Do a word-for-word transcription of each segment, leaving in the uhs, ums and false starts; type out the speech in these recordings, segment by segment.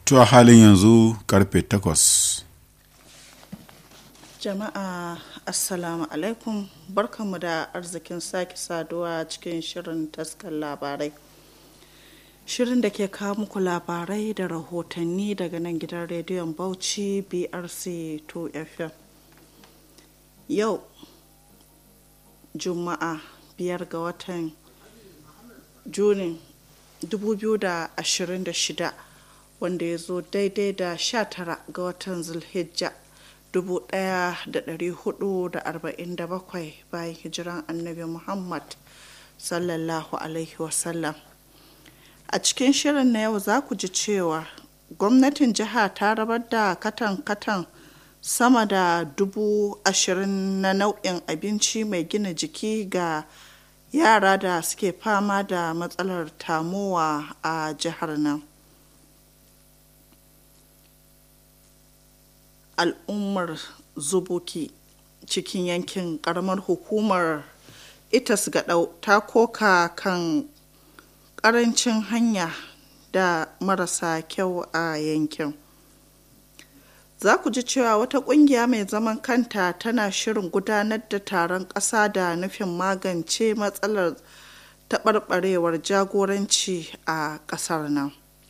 To a halin yanzu karfe takwas. Jama'a assalamu alaikum, barkanmu da arzikin sake saduwa cikin shirin taskar labarai. Shirin da ke kawo muku labarai da rahotanni daga nan gidan rediyon Bauchi B R C two F M. Yau Juma'a biyar ga watan Junin dubu biyu da ashirin da shida wanda ya zo daidai da sha tara ga watan Zulhijja dubu ɗaya da ɗari hudu da arba'in da bakwai bayan hijiran annabi Muhammad sallallahu alaihi wasallam. A cikin shirin na yau za ku ji cewa gwamnatin jiha ta rabar da katan-katan sama da dubu ashirin na nau'in abinci mai gina jiki ga yara da suke fama da matsalar tamowa a jihar nan. Al'ummar Zubuki cikin yankin karamar hukumar Itas Gaɗau ta koka kan ƙarancin hanya da marasa kyau a yankin. Za ku ji cewa wata ƙungiya mai zaman kanta tana shirin gudanar da taron ƙasa da nufin magance matsalar taɓarɓarewar jagoranci a ƙasar nan.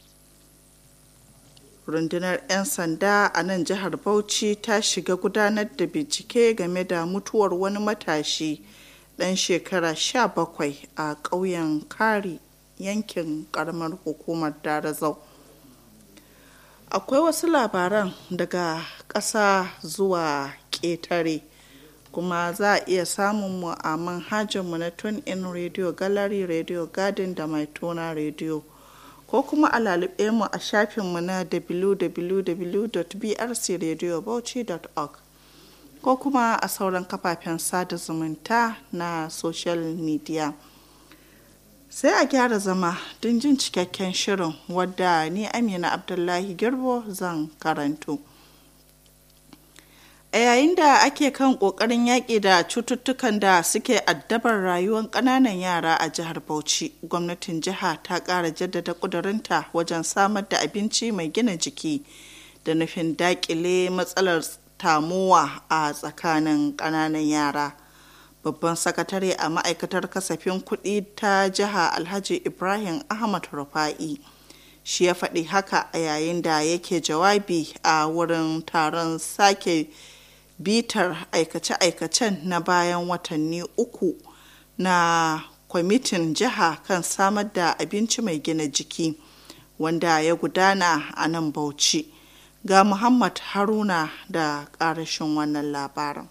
Rundunar 'yan sanda a nan jihar Bauchi ta shiga gudanar da bincike game da mutuwar wani matashi ɗan shekara sha bakwai a ƙauyen Kari yankin ƙaramar hukumar Darazau. Akwai wasu labaran daga ƙasa zuwa ƙetare, kuma za a iya samun mu a manhajarmu na TuneIn Radio Gallery, Radio Garden da Maitona Radio, ko kuma a lalube mu a shafinmu na w w w dot b r c radio bauchi dot org, ko kuma a sauran kafafen sada zumunta na social media. Sai a gyara zama don jin cikakken shirin, wadda ni Amina Abdullahi Girbo zan karanto. A yayin da ake kan ƙoƙarin yaƙi da cututtukan da suke addabar rayuwar ƙananan yara a jihar Bauchi, gwamnatin jiha ta ƙara jaddada ƙudurinta wajen samar da abinci mai gina jiki da nufin daƙile matsalar tamowa a tsakanin ƙananan yara. Babban sakatare a ma'aikatar kasafin kuɗi ta jiha Alhaji Ibrahim Ahmad Rufa'i shi ya faɗi haka a yayin da yake jawabi a wurin taron sake bitar aikace-aikacen na bayan watanni uku na kwamitin jiha kan samar da abinci mai gina jiki wanda ya gudana a nan Bauchi. Ga Muhammad Haruna da ƙarashin wannan labarin.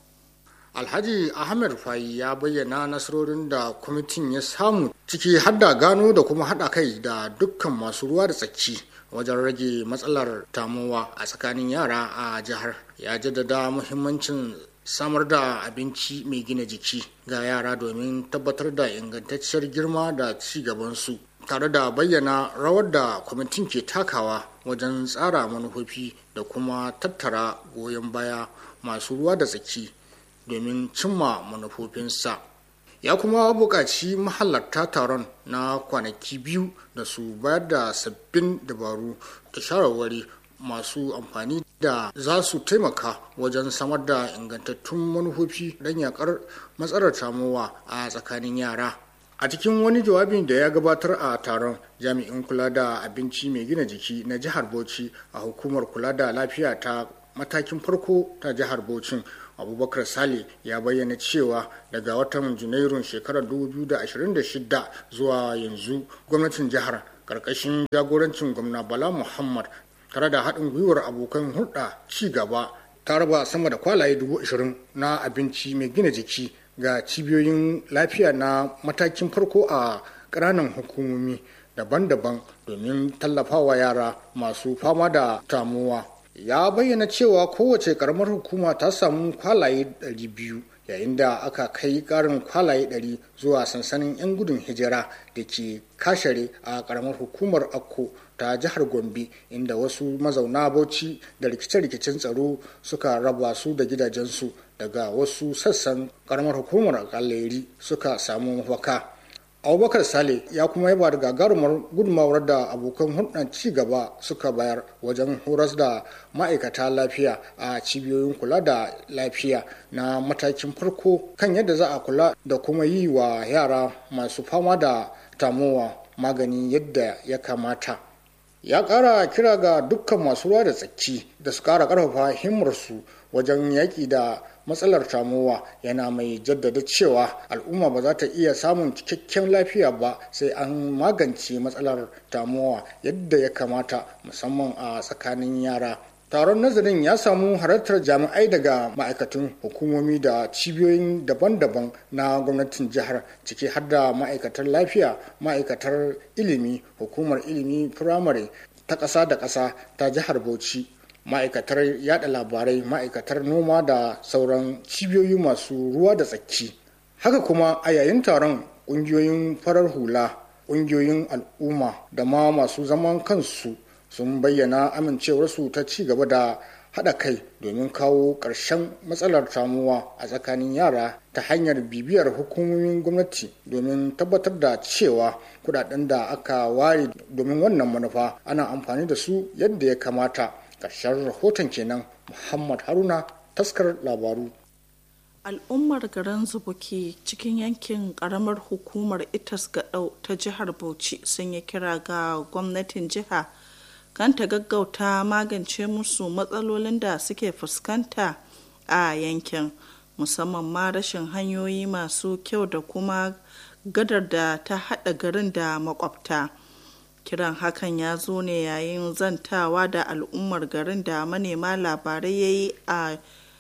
Alhaji Ahmed Rufai ya bayyana nasarorin da kwamitin ya samu, ciki har da gano da kuma haɗa kai da dukkan masu ruwa da tsaki wajen rage matsalar tamowa a tsakanin yara a jihar. Ya jaddada muhimmancin samar da abinci mai gina jiki ga yara domin tabbatar da ingantacciyar girma da ci gabansu, tare da bayyana rawar da kwamitin ke takawa wajen tsara manufofi da kuma tattara goyon baya masu ruwa da tsaki domin cimma manufofinsa. Ya kuma buƙaci mahalarta taron na kwanaki biyu da su bayar da sabbin dabaru da shawarwari masu amfani da za su taimaka wajen samar da ingantattun manufofi don yakar matsalar tamowa a tsakanin yara. A cikin wani jawabin da ya gabatar a taron, jami'in kula da abinci mai gina jiki na jihar Bauchi a hukumar kula da lafiya ta matakin farko ta jihar Bauchi, Abubakar Sale, ya bayyana cewa daga watan Junairun shekarar dubu biyu da ashirin da shida zuwa yanzu, gwamnatin jihar karkashin jagorancin gwamna Bala Muhammad tare da haɗin gwiwar abokan hulɗa ci gaba ta raba sama da kwalaye dubu ashirin na abinci mai gina jiki ga cibiyoyin lafiya na matakin farko a ƙananan hukumomi daban-daban domin tallafawa yara masu fama da tamowa. Ya bayyana cewa kowace karamar hukuma ta samu kwalaye ɗari biyu, yayin da aka kai ƙarin kwalaye ɗari zuwa sansanin 'yan gudun hijira da ke Kashare a karamar hukumar Akko ta jihar Gombe, inda wasu mazauna Bauchi da rikice-rikicen tsaro suka raba su da gidajensu daga wasu sassan karamar hukumar Kaleri suka samu mafaka. Abubakar Sale ya kuma yaba da gagarumar gudunmawar da abokan hulɗar ci gaba suka bayar wajen horas da ma'aikata lafiya a cibiyoyin kula da lafiya na matakin farko kan yadda za a kula da kuma yi wa yara masu fama da tamowa magani yadda ya kamata. Ya ƙara kira ga dukkan masu ruwa da tsaki da su ƙara ƙarfafa himmarsu wajen yaƙi da matsalar tamowa, yana mai jaddada cewa al'umma ba za ta iya samun cikakken lafiya ba sai an magance matsalar tamowa yadda ya kamata, musamman a tsakanin yara. Taron nazarin ya samu halartar jami'ai daga ma'aikatan hukumomi da cibiyoyin daban-daban na gwamnatin jihar, ciki har da ma'aikatar lafiya, ma'aikatar ilimi, hukumar ilimi firamare ta ƙasa da ƙasa ta jihar Bauchi, ma'aikatar yada labarai, ma'aikatar noma da sauran cibiyoyi masu ruwa da tsaki. Haka kuma a yayin taron ƙungiyoyin farar hula, ƙungiyoyin al'umma da ma masu zaman kansu sun bayyana amincewarsu ta ci gaba da haɗa kai domin kawo ƙarshen matsalar tamuwa a tsakanin yara ta hanyar bibiyar hukumomin gwamnati domin tabbatar da cewa kudaden da aka ware domin wannan manufa ana amfani da su yadda ya kamata. Ƙarshen rahoton kenan. Muhammad Haruna, taskar labaru. Al'ummar garin Zubuki cikin yankin karamar hukumar Itas Gaɗau ta jihar Bauchi sun yi kira ga gwamnatin jiha kan ta gaggauta magance musu matsalolin da suke fuskanta a yankin, musamman ma rashin hanyoyi masu kyau da kuma gadar da ta haɗa garin da makwabta. Kiran hakan ya zo ne yayin zantawa da al'ummar garin da manema labarai ya yi a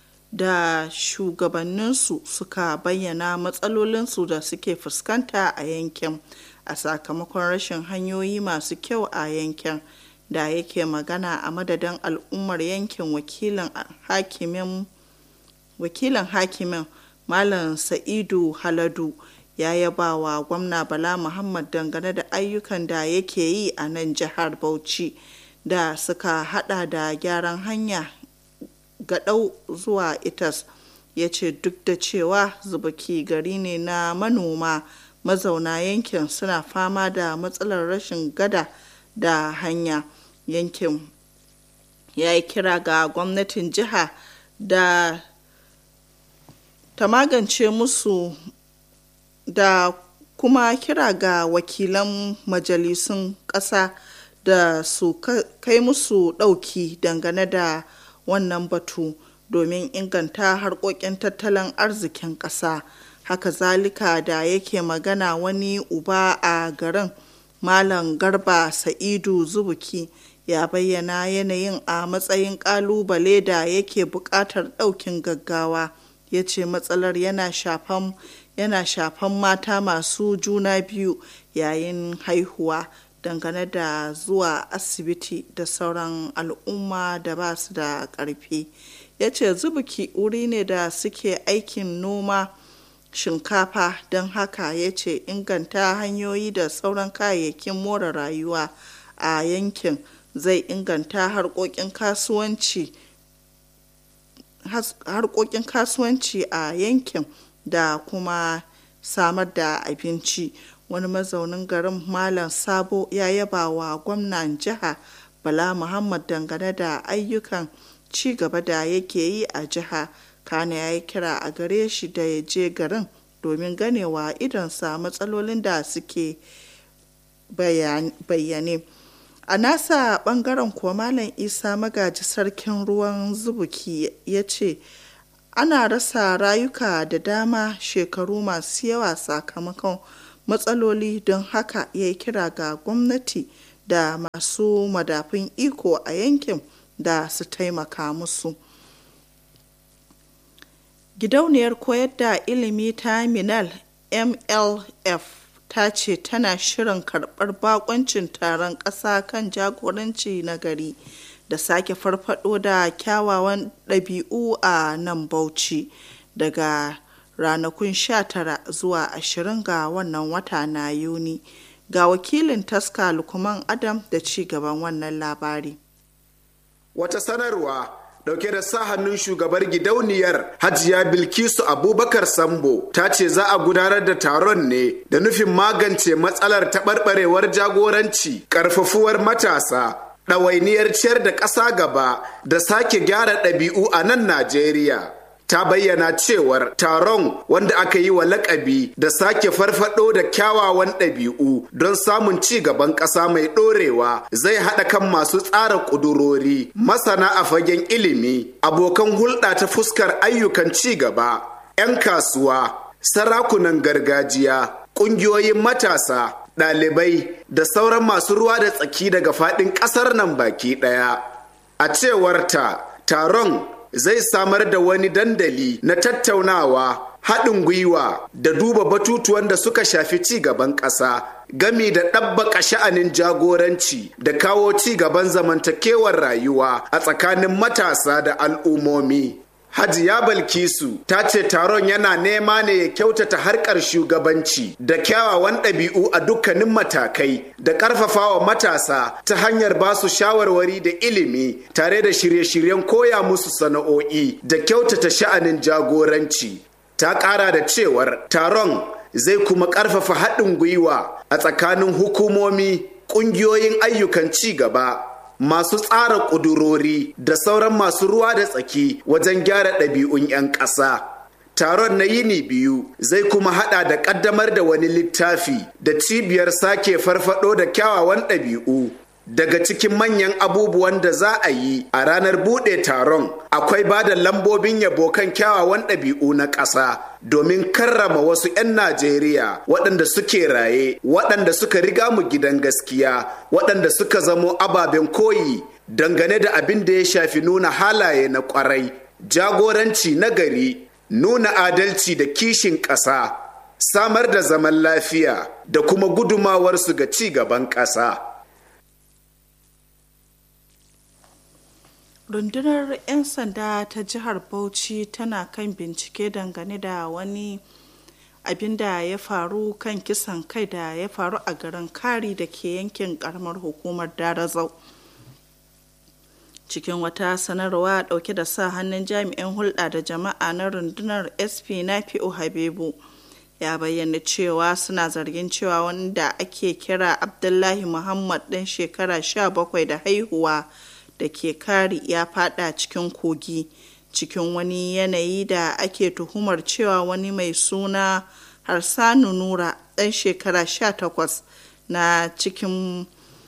da shugabanninsu suka bayyana matsalolinsu da suke fuskanta a yankin a sakamakon rashin hanyoyi masu kyau a yankin. Da yake magana a madadin al'ummar yankin, wakilin hakimin wakilin hakimin Malam Sa'idu Haladu ya yaba wa gwamna Bala Muhammad dangane da ayyukan da yake yi a nan jihar Bauchi da suka hada da gyaran hanya Gaɗau zuwa Itas. Ya ce duk da cewa Zubuki gari ne na manoma, mazauna yankin suna fama da matsalar rashin gada da hanya. Yankin ya yi kira ga gwamnatin jiha da ta magance musu da kuma kira ga wakilan majalisun ƙasa da su kai musu ɗauki dangane da wannan batu domin inganta harkokin tattalin arzikin ƙasa. Haka zalika da yake magana wani uba a garin, Malam Garba Sa'idu Zubuki, ya bayyana yanayin a matsayin ƙalubale da yake buƙatar ɗaukin gaggawa. Ya ce matsalar yana shafan yana shafan mata masu juna biyu yayin haihuwa dangane da zuwa asibiti da sauran al'umma da ba su da ƙarfi. Ya ce Zubuki wuri ne da suke aikin noma shinkafa, don haka ya ce inganta hanyoyi da sauran kayayyakin more rayuwa a yankin zai inganta harkokin kasuwanci harkokin kasuwanci a yankin da kuma samar da abinci. Wani mazaunin garin, Malam Sabo, ya yaba wa gwamnan jiha Bala Muhammad dangane da ayyukan ci gaba da yake yi a jiha. Kana ya yi kira a gare shi da ya je garin domin ganewa idonsa matsalolin da suke bayyane. A nasa bangaren kuwa Malam Isa Magaji, sarkin ruwan Zubuki, ya ce ana rasa rayuka da dama shekaru masu yawa sakamakon matsaloli, don haka ya yi kira ga gwamnati da masu madafun iko a yankin da su taimaka musu. Gidauniyar koyar da ilimi ta Minal M L F ta ce tana shirin karɓar bakoncin taron ƙasa kan jagoranci na gari da sake farfado da kyawawan ɗabi'u a nan Bauchi daga ranakun sha tara zuwa ashirin ga wannan wata na Yuni. Ga wakilin taska Lukman Adam da ci gaban wannan labari. Wata sanarwa dauke da sa hannun shugabar gidauniyar Hajiya Bilkisu Abubakar Sambo ta ce za a gudanar da taron ne da nufin magance matsalar taɓarɓarewar jagoranci, ƙarfafuwar matasa, ɗawainiyar ciyar da ƙasa gaba da sake gyara ɗabi'u a nan Najeriya. Ta bayyana cewar taron wanda aka yi wa lakabi da sake farfado da kyawawan ɗabi'u don samun ci gaban ƙasa mai ɗorewa zai haɗa kan masu tsara ƙudurori, masana a fagen ilimi, abokan hulɗa ta fuskar ayyukan ci gaba, 'yan kasuwa, sarakunan gargajiya, ƙungiyoyin matasa, ɗalibai da sauran masu ruwa da tsaki daga faɗin ƙasar nan baki ɗaya. A cewarta, taron zai samar da wani dandali na tattaunawa, haɗin gwiwa da duba batutuwan da suka shafi ci gaban ƙasa, gami da ɗabbaka sha'anin jagoranci da kawo ci gaban zamantakewar rayuwa a tsakanin matasa da al'ummomi. Hajiya Balkisu ta ce taron yana nema ne ya kyautata harkar shugabanci da kyawawan ɗabi'u a dukkanin matakai da ƙarfafawa matasa ta hanyar ba su shawarwari da ilimi tare da shirye-shiryen koya musu sana'o'i da kyautata sha'anin jagoranci. Ta ƙara da cewar taron zai kuma ƙarfafa haɗin gwiwa a tsakanin hukumomi, ƙungiyoyin ayyukan ci gaba, masu tsara ƙudurori da sauran masu ruwa da tsaki wajen gyara ɗabi'un 'yan ƙasa. Taron na yini biyu zai kuma haɗa da ƙaddamar da wani littafi da cibiyar sake farfaɗo da kyawawan ɗabi'u. Daga cikin manyan abubuwan da za a yi a ranar buɗe taron akwai ba da lambobin yabo kan kyawawan ɗabi'u na ƙasa domin karrama wasu 'yan Najeriya waɗanda suke raye, waɗanda suka riga mu gidan gaskiya, waɗanda suka zamo ababen koyi dangane da abin da ya shafi nuna halaye na ƙwarai, jagoranci na gari, nuna adalci da kishin ƙasa, samar da zaman lafiya da kuma gudumawarsu ga ci gaban ƙasa. Rundunar 'yan sanda ta jihar Bauchi tana kan bincike dangane da wani abin da ya faru kan kisan kai da ya faru a garin Kari da ke yankin karamar hukumar Darazau. Cikin wata sanarwa dauke da sa hannun jami'in hulɗa da jama'a na rundunar S P Nafi'u Habibu ya bayyana cewa suna zargin cewa wanda ake kira Abdullahi Muhammad ɗan shekara sha bakwai da haihuwa da ke Kari ya fada cikin kogi cikin wani yanayi da ake tuhumar cewa wani mai suna Harsanu Nura ɗan shekara sha takwas na cikin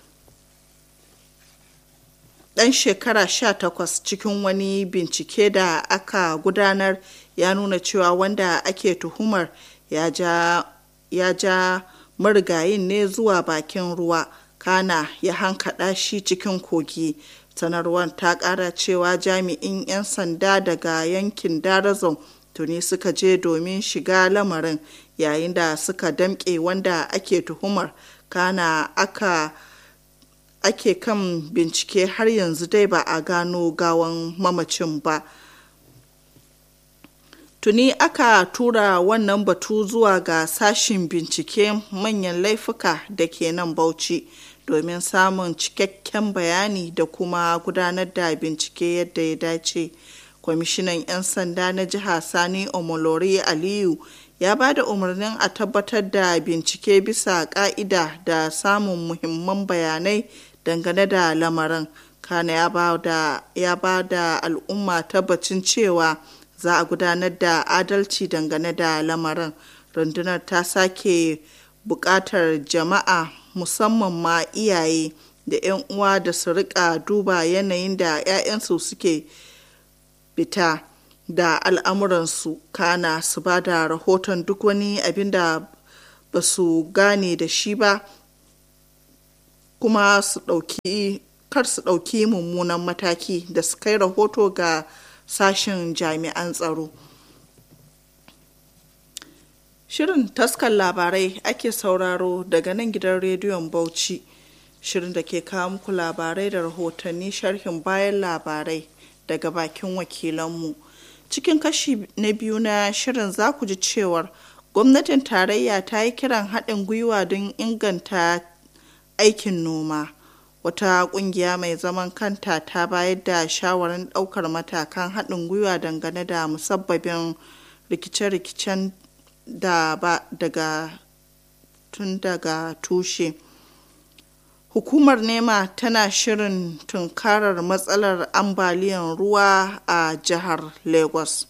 ɗan shekara sha takwas cikin wani bincike da aka gudanar ya nuna cewa wanda ake tuhumar ya ja ya ja marigayin ne zuwa bakin ruwa kana ya hankaɗa shi cikin kogi. Sanarwar ta ƙara cewa jami'in 'yan sanda daga yankin Darazau tuni suka je domin shiga lamarin yayin da suka damƙe wanda ake tuhumar kana aka ake kan bincike har yanzu dai ba a gano gawan mamacin ba. Tuni aka tura wannan batu zuwa ga sashin bincike manyan laifuka da ke nan Bauchi domin samun cikakken bayani da kuma gudanar da bincike yadda ya dace. Kwamishinan 'yan sanda na jiha Sani Omolori Aliyu ya ba da umarnin a tabbatar da bincike bisa ka'ida da samun muhimman bayanai dangane da lamarin. Kana ya ba da, ya ba da al'umma tabbacin cewa za a gudanar da adalci dangane da lamarin. Rundunar ta sake buƙatar jama'a musamman ma iyaye da 'yan uwa da su rika duba yanayin da 'ya'yansu suke fita da al'amuransu kana su ba da rahoton duk wani abin da ba su gane da shi ba kuma su ɗauki kar su ɗauki mummunan mataki da su kai rahoto ga sashen jami'an tsaro. Shirin taskar labarai ake sauraro daga nan gidan rediyon Bauchi. Shirin da ke kawo muku labarai da rahotanni sharhin bayan labarai daga bakin wakilanmu. Cikin kashi na biyu na shirin za ku ji cewar gwamnatin tarayya ta yi kiran haɗin gwiwa don inganta aikin noma. wata ƙungiya mai zaman kanta ta bayar da shawarar ɗaukar matakan haɗin gwiwa dangane da musabbabin rikice-rikicen da ba daga tun daga tushe. Hukumar nema tana shirin tunkarar matsalar ambaliyar ruwa a jihar Lagos.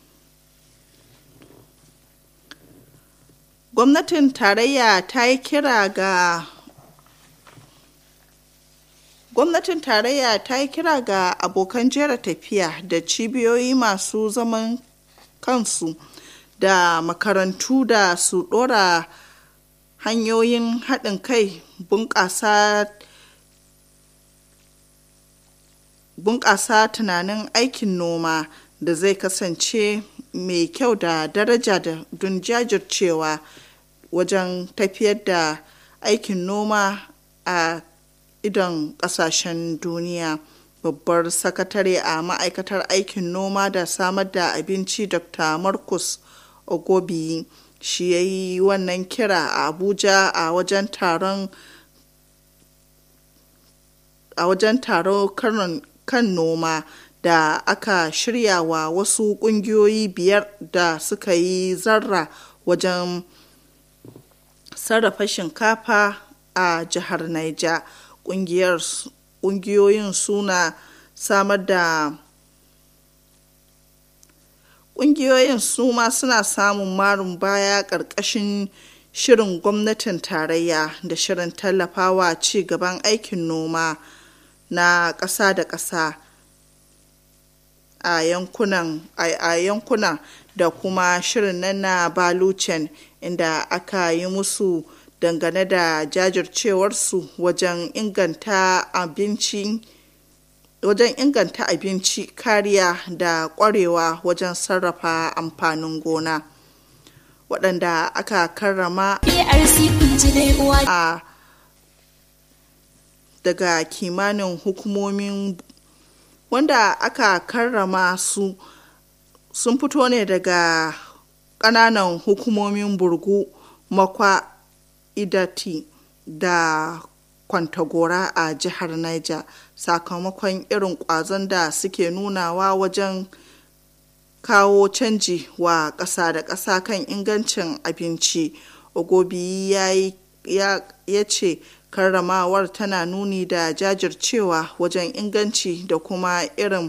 Gwamnatin tarayya ta yi kira ga Gwamnatin tarayya ta yi kira ga abokan jera tafiya da cibiyoyi masu zaman kansu da makarantu da su ɗora hanyoyin haɗin kai bunƙasa bunƙasa tunanin aikin noma da zai kasance mai kyau da daraja da don jajircewa wajen tafiyar da aikin noma a idon ƙasashen duniya. Babbar sakatare a ma'aikatar aikin noma da samar da abinci Dr. Marcus Ogobi shi ya yi wannan kira a Abuja a wajen taron a wajen taron kan noma da aka shirya wa wasu ƙungiyoyi biyar da suka yi zarra wajen sarrafa shinkafa a jihar Niger. Ƙungiyoyin suna samar da Ƙungiyoyin su ma suna samun marin baya ƙarƙashin shirin gwamnatin tarayya da shirin tallafawa ci gaban aikin noma na ƙasa da ƙasa a yankunan a yankuna da kuma shirin nan na Balucen, inda aka yi musu dangane da jajircewarsu wajen inganta abinci wajen inganta abinci kariya da ƙwarewa wajen sarrafa amfanin gona. Waɗanda aka karrama a daga kimanin hukumomin wanda aka karrama su sun fito ne daga ƙananan hukumomin Burgu, Makwa, Idati da Kwantagora a jihar Niger sakamakon irin ƙwazon da suke nunawa wajen kawo canji wa ƙasa da ƙasa kan ingancin abinci. Ogobi ya ce karramawar tana nuni da jajircewa wajen inganci da kuma irin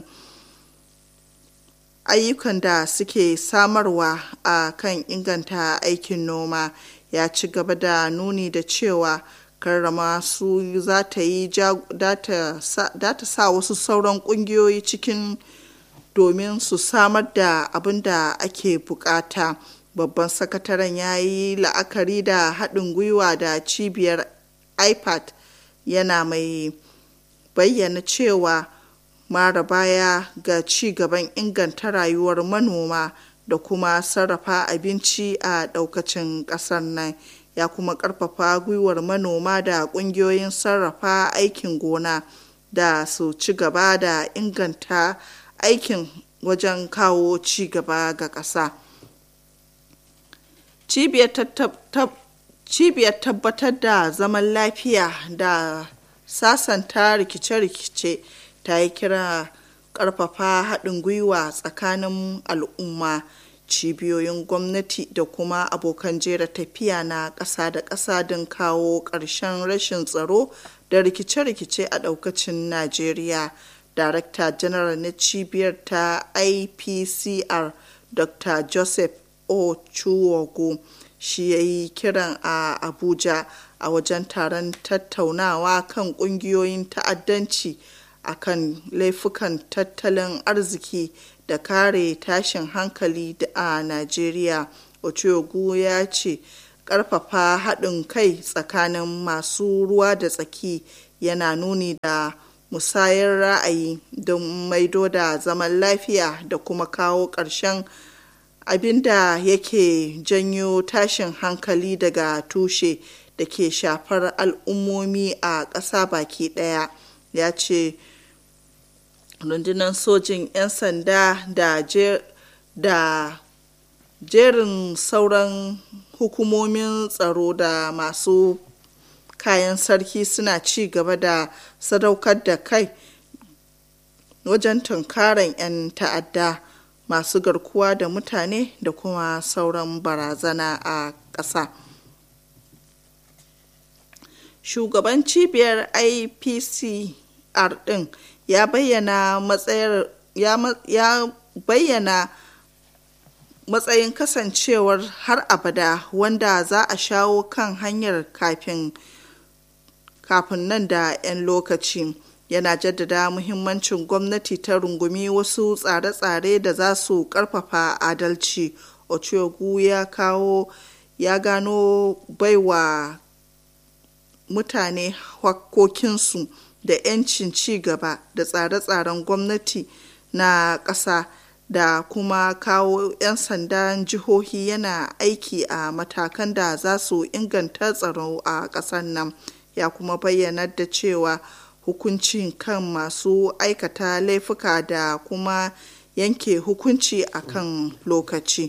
ayyukan da suke samarwa a kan inganta aikin noma. Ya ci gaba da nuni da cewa karrama su za ta yi data sa wasu sauran ƙungiyoyi cikin domin su samar da abin da ake bukata. Babban sakataren ya yi la'akari da haɗin gwiwa da cibiyar I P A D, yana mai bayyana cewa mara baya ga ci gaban inganta rayuwar manoma da kuma sarrafa abinci a ɗaukacin ƙasar nan. Ya kuma ƙarfafa gwiwar manoma da ƙungiyoyin sarrafa aikin gona da su ci gaba da inganta aikin wajen kawo ci gaba ga ƙasa. Cibiyar tabbatar da zaman lafiya da sasanta rikice-rikice ta yi kira ƙarfafa haɗin gwiwa tsakanin al'umma, cibiyoyin gwamnati da kuma abokan jera tafiya na ƙasa da ƙasa don kawo ƙarshen rashin tsaro da rikice-rikice a ɗaukacin Najeriya. Darakta Janar na cibiyar ta I P C R Doctor Joseph Ochuogu shi ya yi kiran a Abuja a wajen taron tattaunawa kan ƙungiyoyin ta'addanci a kan laifukan tattalin arziki da kare tashin hankali a Najeriya. Ochuogu ya ce ƙarfafa haɗin kai tsakanin masu ruwa da tsaki yana nuni da musayar ra'ayi don maido da zaman lafiya da kuma kawo ƙarshen abin da yake janyo tashin hankali daga tushe da ke shafar al'ummomi a ƙasa baki ɗaya. Ya ce rundunar sojin 'yan sanda da da jerin sauran hukumomin tsaro da masu kayan sarki suna ci gaba da sadaukar da kai wajen tunkaran 'yan ta'adda masu garkuwa da mutane da kuma sauran barazana a ƙasa. Shugaban cibiyar I P C R ɗin ya bayyana matsayar ya, ya bayyana matsayin kasancewar har abada wanda za a shawo kan hanyar kafin kafin nan da 'yan lokaci. Yana jaddada muhimmancin gwamnati ta rungumi wasu tsare-tsare da za su ƙarfafa adalci. Ochogu ya kawo ya gano baiwa mutane hakkokinsu da 'yancin ci gaba da tsare-tsaren gwamnati na ƙasa da kuma kawo 'yan sandan jihohi yana aiki a matakan da za su inganta tsaro a ƙasar nan. Ya kuma bayyana da cewa hukuncin kan masu aikata laifuka da kuma yanke hukunci a kan lokaci.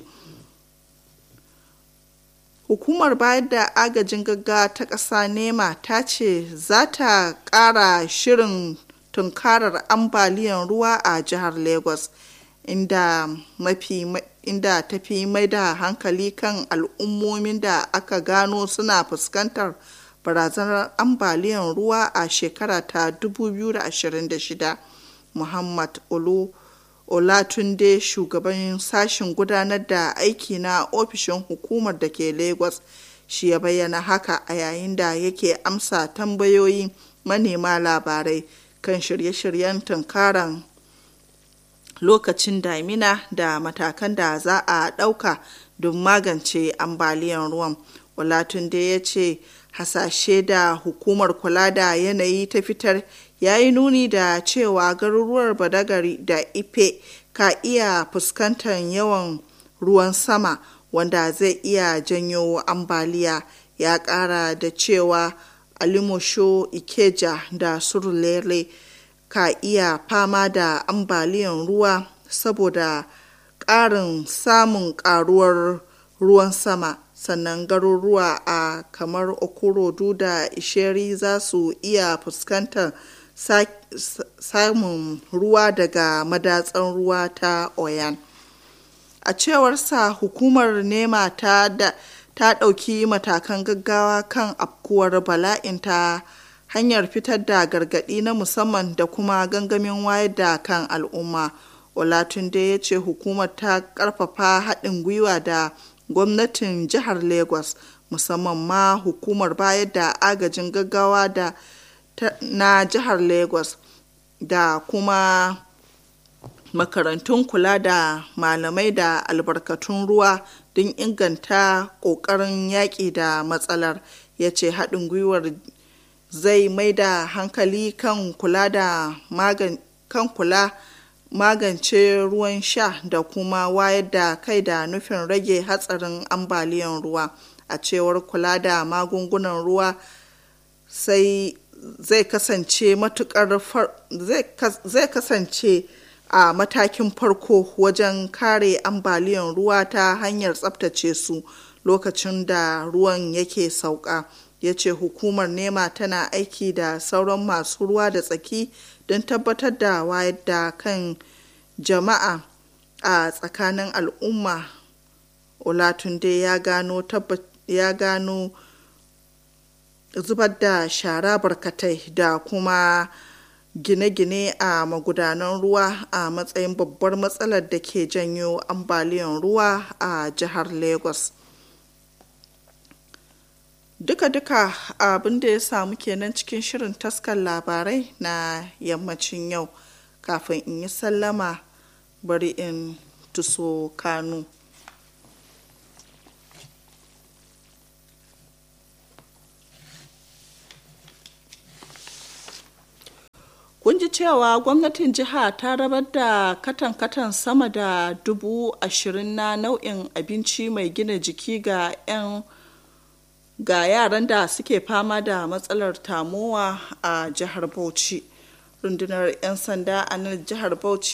Hukumar bayar da agajin gaggawa ta ƙasa nema ta ce za ta ƙara shirin tunkarar ambaliyar ruwa a jihar Lagos, inda mafi inda ta fi mai da hankali kan al'ummomin da aka gano suna fuskantar barazanar ambaliyar ruwa a shekara ta dubu biyu da ashirin da shida. Muhammad Olu Olatunde, shugaban sashen gudanar da aiki na ofishin hukumar da ke Lagos, shi ya bayyana haka a yayin da yake amsa tambayoyin manema labarai kan shirye-shiryen tunkaran lokacin damina da matakan da za a ɗauka don magance ambaliyar ruwan. Olatunde ya ce hasashe da hukumar kula da yanayi ta fitar ya yi nuni da cewa garuruwar Badagry da Ife ka iya fuskantar yawan ruwan sama wanda zai iya janyo ambaliya. Ya ƙara da cewa Alimosho, Ikeja da Surulere ka iya fama da ambaliyar ruwa saboda ƙarin samun ƙaruwar ruwan sama. Sannan garuruwa a kamar Okorodu da Isheri za su iya fuskantar samun ruwa daga madatsan ruwa ta Oyan. A cewarsa, hukumar nema ta ta ɗauki matakan gaggawa kan afkuwar bala'in ta hanyar fitar da gargaɗi na musamman da kuma gangamin wayar da kan al'umma. Olatunde ya ce hukumar ta ƙarfafa haɗin gwiwa da gwamnatin jihar Lagos, musamman ma hukumar bayar da agajin gaggawa da na jihar Lagos da kuma makarantun kula da malamai da albarkatun ruwa don inganta ƙoƙarin yaƙi da matsalar. Ya ce haɗin gwiwar zai mai da hankali kan kula da magan kan kula magance ruwan sha da kuma wayar da kai da nufin rage hatsarin ambaliyar ruwa. A cewar kula da magungunan ruwa sai zai kasance matukar zai kasance a matakin farko wajen kare ambaliyar ruwa ta hanyar tsabtace su lokacin da ruwan yake sauka. Ya ce hukumar nema tana aiki da sauran masu ruwa da tsaki don tabbatar da wayar da kan jama'a a tsakanin al'umma. Olatunde ya gano ya gano zubar da shara barkatai da kuma gine-gine a magudanan ruwa a matsayin babbar matsalar da ke janyo ambaliyar ruwa a jihar Lagos. Duka-duka abin da ya samu kenan cikin shirin taskar labarai na yammacin yau. Kafin in yi sallama, bari in tuso kanu. Kun ji cewa gwamnatin jiha ta rabar da katan-katan sama da dubu ashirin na nau'in abinci mai gina jiki ga 'yan ga yaran da suke fama da matsalar tamowa a jihar Bauchi. Rundunar 'yan sanda a nan jihar Bauchi